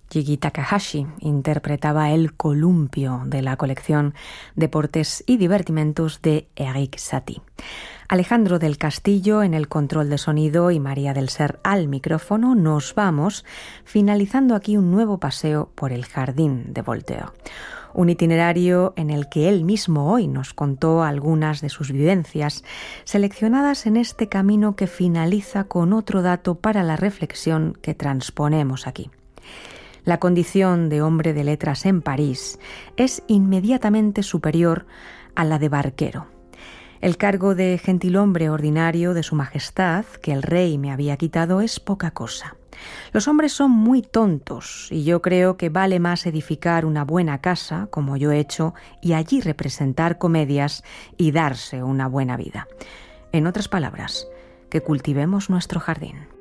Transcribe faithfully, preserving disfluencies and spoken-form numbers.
Jigi Takahashi interpretaba el columpio de la colección Deportes y Divertimentos de Erik Satie. Alejandro del Castillo en el control de sonido y María del Ser al micrófono. Nos vamos, finalizando aquí un nuevo paseo por el jardín de Voltaire. Un itinerario en el que él mismo hoy nos contó algunas de sus vivencias, seleccionadas en este camino que finaliza con otro dato para la reflexión que transponemos aquí. La condición de hombre de letras en París es inmediatamente superior a la de barquero. El cargo de gentilhombre ordinario de su majestad, que el rey me había quitado, es poca cosa. Los hombres son muy tontos y yo creo que vale más edificar una buena casa, como yo he hecho, y allí representar comedias y darse una buena vida. En otras palabras, que cultivemos nuestro jardín.